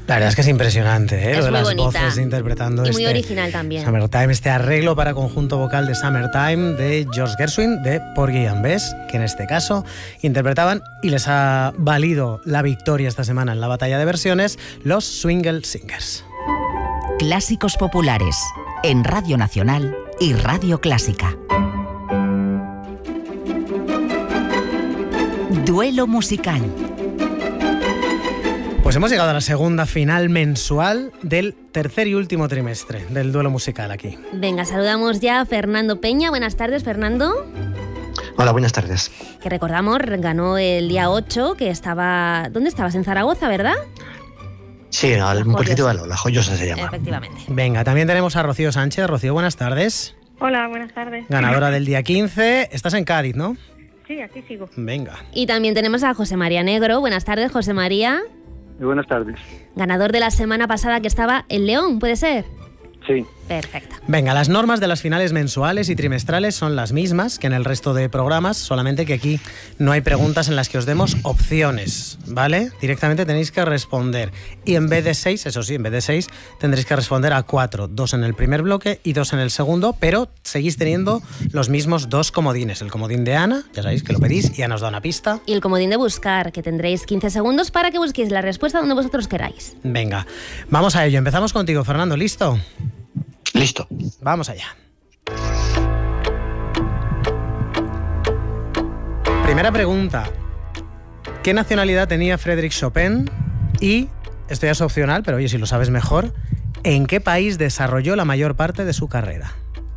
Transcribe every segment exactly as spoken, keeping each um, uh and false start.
La verdad es que es impresionante, ¿eh? Es Lo de muy las bonita. voces interpretando Y este muy original también. Summertime, este arreglo para conjunto vocal de Summertime de George Gershwin, de Porgy and Bess, que en este caso interpretaban y les ha valido la victoria esta semana en la batalla de versiones, los Swingle Singers. Clásicos populares en Radio Nacional y Radio Clásica. Duelo musical. Pues hemos llegado a la segunda final mensual del tercer y último trimestre del duelo musical aquí. Venga, saludamos ya a Fernando Peña. Buenas tardes, Fernando. Hola, buenas tardes. Que recordamos, ganó el día ocho, que estaba... ¿Dónde estabas? En Zaragoza, ¿verdad? Sí, al un poquito de La Joyosa se llama. Efectivamente. Venga, también tenemos a Rocío Sánchez. Rocío, buenas tardes. Hola, buenas tardes. Ganadora del día quince. Estás en Cádiz, ¿no? Sí, aquí sigo. Venga. Y también tenemos a José María Negro. Buenas tardes, José María. Muy buenas tardes. Ganador de la semana pasada que estaba en León, ¿puede ser? Sí. Perfecto. Venga, las normas de las finales mensuales y trimestrales son las mismas que en el resto de programas, solamente que aquí no hay preguntas en las que os demos opciones, ¿vale? Directamente tenéis que responder. Y en vez de seis, eso sí, en vez de seis, tendréis que responder a cuatro. Dos en el primer bloque y dos en el segundo, pero seguís teniendo los mismos dos comodines. El comodín de Ana, ya sabéis que lo pedís, y Ana os da una pista. Y el comodín de buscar, que tendréis quince segundos para que busquéis la respuesta donde vosotros queráis. Venga, vamos a ello. Empezamos contigo, Fernando. ¿Listo? Listo. Vamos allá. Primera pregunta. ¿Qué nacionalidad tenía Frédéric Chopin? Y, esto ya es opcional, pero oye, si lo sabes mejor, ¿en qué país desarrolló la mayor parte de su carrera?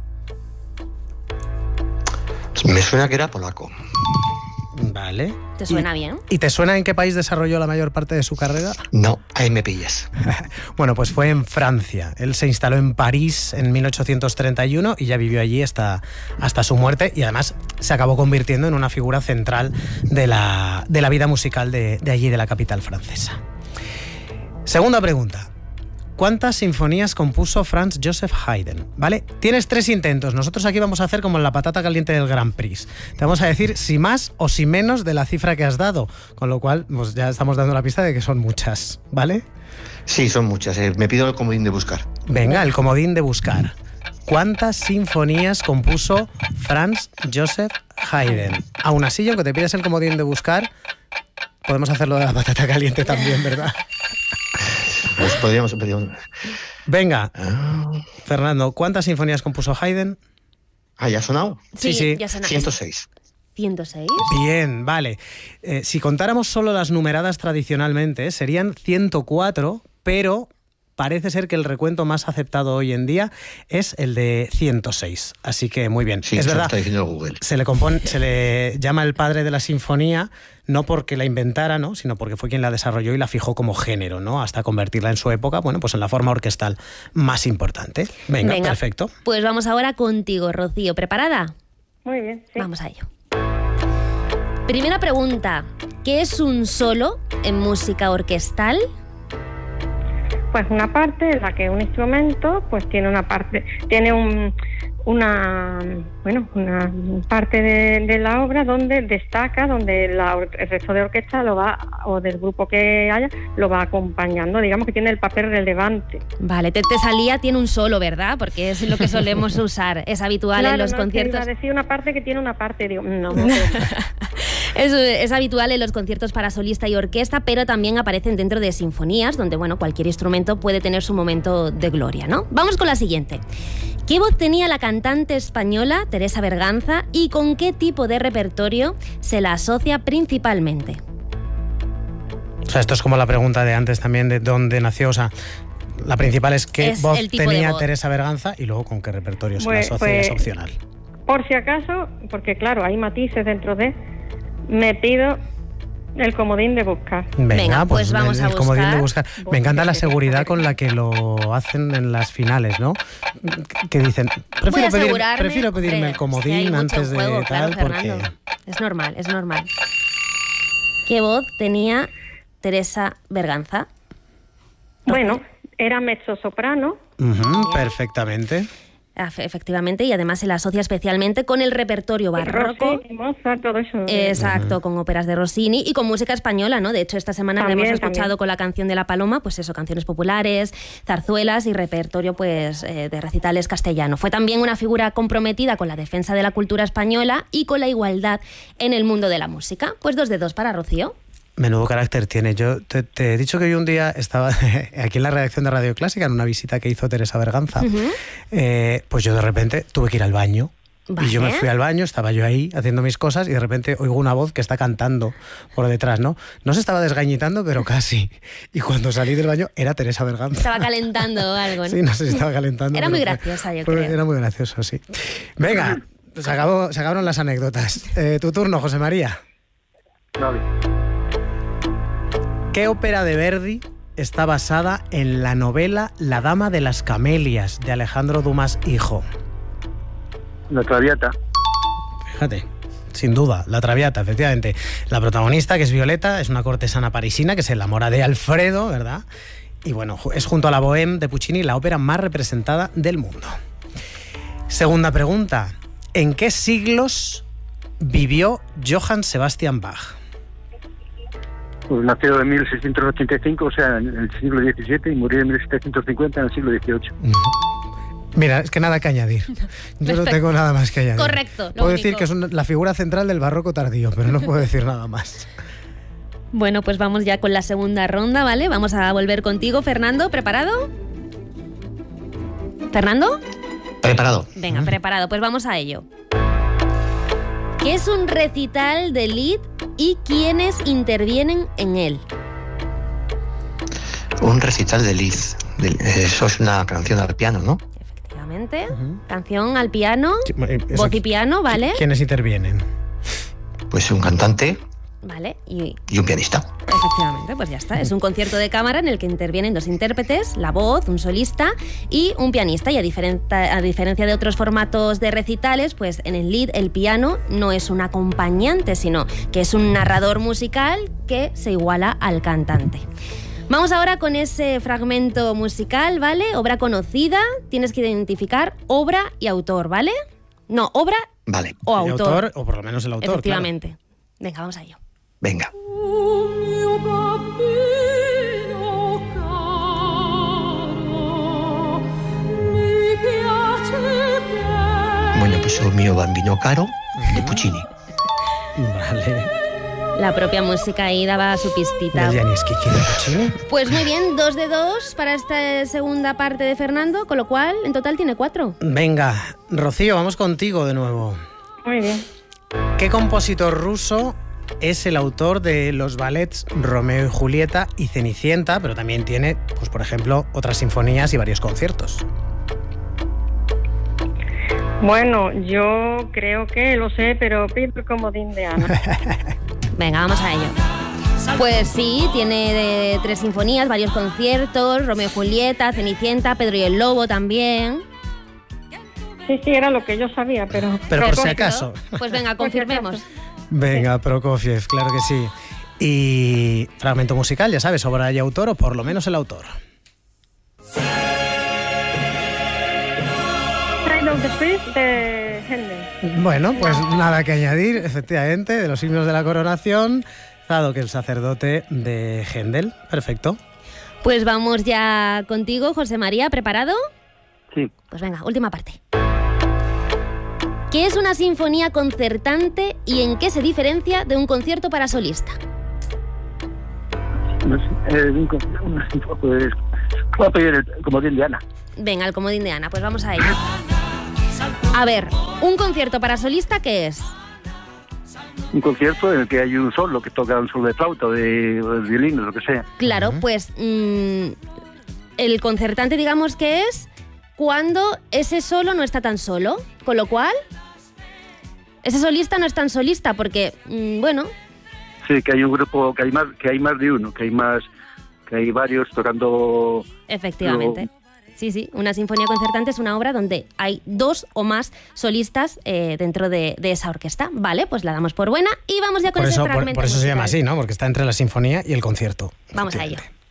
Me suena que era polaco. Vale. ¿Te suena ¿Y, bien? ¿Y te suena en qué país desarrolló la mayor parte de su carrera? No, ahí me pillas. Bueno, pues fue en Francia. Él se instaló en París en mil ochocientos treinta y uno y ya vivió allí hasta, hasta su muerte, y además se acabó convirtiendo en una figura central de la, de la vida musical de, de allí, de la capital francesa. Segunda pregunta. ¿Cuántas sinfonías compuso Franz Joseph Haydn? ¿Vale? Tienes tres intentos. Nosotros aquí vamos a hacer como en la patata caliente del Grand Prix. Te vamos a decir si más o si menos de la cifra que has dado. Con lo cual, pues ya estamos dando la pista de que son muchas, ¿vale? Sí, son muchas. Eh. Me pido el comodín de buscar. Venga, el comodín de buscar. ¿Cuántas sinfonías compuso Franz Joseph Haydn? Aún así, aunque te pides el comodín de buscar, podemos hacerlo de la patata caliente también, ¿verdad? Pues podríamos, podríamos... Venga, ah. Fernando, ¿cuántas sinfonías compuso Haydn? Ah, ¿ya ha sonado? Sí, sí. Ya suena. ciento seis. ¿ciento seis? Bien, vale. Eh, si contáramos solo las numeradas tradicionalmente, serían ciento cuatro, pero parece ser que el recuento más aceptado hoy en día es el de ciento seis. Así que muy bien. Sí, es eso verdad. está diciendo Google. Se le compone, se le llama el padre de la sinfonía, no porque la inventara, ¿no?, sino porque fue quien la desarrolló y la fijó como género, ¿no?, hasta convertirla en su época, bueno, pues en la forma orquestal más importante. Venga, Venga, perfecto. Pues vamos ahora contigo, Rocío. ¿Preparada? Muy bien, sí. Vamos a ello. Primera pregunta. ¿Qué es un solo en música orquestal? Pues una parte en la que un instrumento pues tiene una parte, tiene un, una, bueno, una parte de, de la obra donde destaca, donde la, el resto de orquesta lo va, o del grupo que haya, lo va acompañando, digamos que tiene el papel relevante. Vale, te, te salía, tiene un solo, ¿verdad? Porque es lo que solemos usar, es habitual Claro, en los no, conciertos. iba a decir una parte que tiene una parte, digo, no, no, no. Es, es habitual en los conciertos para solista y orquesta, pero también aparecen dentro de sinfonías, donde bueno, cualquier instrumento puede tener su momento de gloria, ¿no? Vamos con la siguiente. ¿Qué voz tenía la cantante española Teresa Berganza y con qué tipo de repertorio se la asocia principalmente? O sea, esto es como la pregunta de antes también de dónde nació, o sea, la principal es qué Es voz el tipo tenía de voz. Teresa Berganza y luego con qué repertorio se Pues- la asocia, pues- es opcional. Por si acaso, porque claro, hay matices dentro de, me pido el comodín de buscar. Venga, Venga, pues el- vamos a el comodín de buscar. buscar. Me encanta la seguridad con la que lo hacen en las finales, ¿no? Que dicen, Voy a prefiero, pedir, asegurarme, prefiero pedirme hombre, el es que comodín hay mucho antes de juego, tal, claro, porque... Fernando. Es normal, es normal. ¿Qué voz tenía Teresa Berganza? Bueno, era mezzosoprano. Ujú, perfectamente. Efectivamente, y además se la asocia especialmente con el repertorio barroco. Rossini, Mozart, todo eso. Exacto, con óperas de Rossini y con música española, ¿no? De hecho, esta semana También, la hemos escuchado también. con la canción de La Paloma, pues eso, canciones populares, zarzuelas y repertorio pues eh, de recitales castellano. Fue también una figura comprometida con la defensa de la cultura española y con la igualdad en el mundo de la música. Pues dos de dos para Rocío. Menudo carácter tiene. Yo te, te he dicho que yo un día estaba aquí en la redacción de Radio Clásica en una visita que hizo Teresa Berganza. Uh-huh. eh, pues yo de repente tuve que ir al baño. Vale. Y yo me fui al baño, estaba yo ahí haciendo mis cosas y de repente oigo una voz que está cantando por detrás, ¿no? No se estaba desgañitando, pero casi. Y cuando salí del baño era Teresa Berganza. Estaba calentando algo, ¿no? Sí, no sé si estaba calentando. Era muy pero graciosa, fue, yo fue, creo. Era muy gracioso, sí. Venga, se, acabó, se acabaron las anécdotas. Eh, tu turno, José María. Vale. ¿Qué ópera de Verdi está basada en la novela La Dama de las Camelias de Alejandro Dumas hijo? La Traviata. Fíjate, sin duda, La Traviata, efectivamente. La protagonista, que es Violeta, es una cortesana parisina que se enamora de Alfredo, ¿verdad? Y bueno, es junto a la Bohème de Puccini la ópera más representada del mundo. Segunda pregunta. ¿En qué siglos vivió Johann Sebastian Bach? Pues nació en mil seiscientos ochenta y cinco, o sea, en el siglo diecisiete, y murió en mil setecientos cincuenta, en el siglo dieciocho. Mira, es que nada que añadir. Yo no tengo nada más que añadir. Correcto, lo Puedo único. decir que es una- la figura central del barroco tardío, pero no puedo decir nada más. Bueno, pues vamos ya con la segunda ronda, ¿vale? Vamos a volver contigo, Fernando. ¿Preparado? ¿Fernando? Preparado. Venga, preparado. Pues vamos a ello. ¿Qué es un recital de Lied y quiénes intervienen en él? Un recital de Liz. De- Eso es una canción al piano, ¿no? Efectivamente. Ujú. Canción al piano, Sí, eh, eso- voz y piano, ¿vale? ¿Quiénes intervienen? Pues un cantante Vale, y y un pianista. efectivamente, pues ya está. Es un concierto de cámara en el que intervienen dos intérpretes, la voz, un solista y un pianista. Y a, diferen- a diferencia de otros formatos de recitales, pues en el Lied el piano no es un acompañante, sino que es un narrador musical que se iguala al cantante. Vamos ahora con ese fragmento musical, ¿vale? Obra conocida, tienes que identificar obra y autor, ¿vale? No, obra Vale, o El autor. o por lo menos el autor. Efectivamente. Venga, vamos a ello. venga. Bueno, pues un mio bambino caro de Puccini. Claro. Vale. La propia música ahí daba su pistita. ¿Del Gianni Schicchi de Puccini? Pues muy bien, dos de dos para esta segunda parte de Fernando, con lo cual en total tiene cuatro. Venga, Rocío, vamos contigo de nuevo. Muy bien. ¿Qué compositor ruso es el autor de los ballets Romeo y Julieta y Cenicienta, pero también tiene, pues por ejemplo, otras sinfonías y varios conciertos? Bueno, yo creo que lo sé, pero pido el comodín de Ana. Venga, vamos a ello. Pues sí, tiene de tres sinfonías, varios conciertos, Romeo y Julieta, Cenicienta, Pedro y el Lobo también. Sí, sí, era lo que yo sabía, pero... Pero por si Perfecto. acaso. Pues venga, Por si acaso. confirmemos. Venga, Prokofiev, claro que sí. Y fragmento musical, ya sabes, obra y autor o por lo menos el autor. Side of the Street de Händel. Bueno, pues nada que añadir, efectivamente, de los himnos de la coronación, dado que el sacerdote de Händel. Perfecto. Pues vamos ya contigo, José María, ¿preparado? Sí. Pues venga, última parte. ¿Qué es una sinfonía concertante y en qué se diferencia de un concierto para solista? No sé, eh, un co- una sinfo- pues, voy a pedir el comodín de Ana. Venga, el comodín de Ana, pues vamos a ello. A ver, ¿un concierto para solista qué es? Un concierto en el que hay un solo que toca un solo de flauta o de, o de violín o lo que sea. Claro, Ujú. pues mm, el concertante digamos que es cuando ese solo no está tan solo, con lo cual ese solista no es tan solista porque, mm, bueno, Sí, que hay un grupo, que hay más, que hay más de uno, que hay más, que hay varios tocando. efectivamente. Sí, sí, una sinfonía concertante es una obra donde hay dos o más solistas eh, dentro de, de esa orquesta. Vale, pues la damos por buena y vamos ya con Por ese eso, por, fragmento por eso se llama musical. así, ¿no? Porque está entre la sinfonía y el concierto. Vamos a ello. efectivamente.